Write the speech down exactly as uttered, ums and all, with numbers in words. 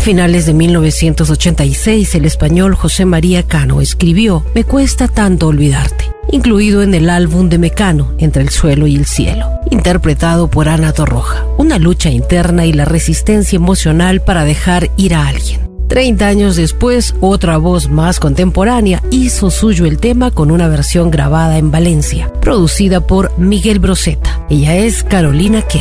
finales de mil novecientos ochenta y seis, el español José María Cano escribió Me cuesta tanto olvidarte, incluido en el álbum de Mecano, Entre el suelo y el cielo, interpretado por Ana Torroja. Una lucha interna y la resistencia emocional para dejar ir a alguien. Treinta años después, otra voz más contemporánea hizo suyo el tema con una versión grabada en Valencia, producida por Miguel Broseta. Ella es Carolina Quer.